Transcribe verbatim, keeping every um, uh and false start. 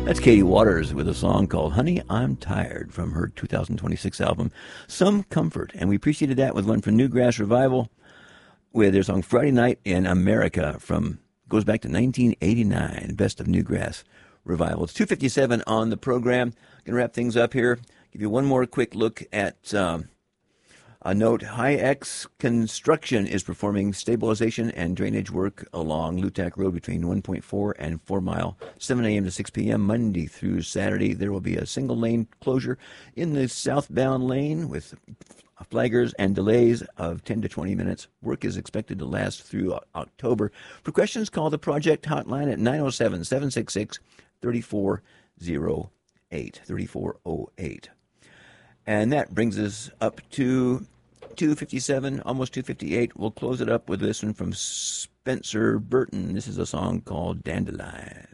That's Katie Waters with a song called Honey, I'm Tired from her two thousand twenty-six album, Some Comfort. And we preceded that with one from Newgrass Revival with their song Friday Night in America from, goes back to nineteen eighty-nine, Best of Newgrass Revival. It's two fifty-seven on the program. Going to wrap things up here. Give you one more quick look at um, a note. Hi-X Construction is performing stabilization and drainage work along Lutak Road between one point four and four Mile, seven a.m. to six p.m. Monday through Saturday. There will be a single lane closure in the southbound lane with flaggers and delays of ten to twenty minutes. Work is expected to last through October. For questions, call the project hotline at nine oh seven, seven six six, three four oh eight, three four oh eight. And that brings us up to two fifty-seven, almost two fifty-eight. We'll close it up with this one from Spencer Burton. This is a song called Dandelion.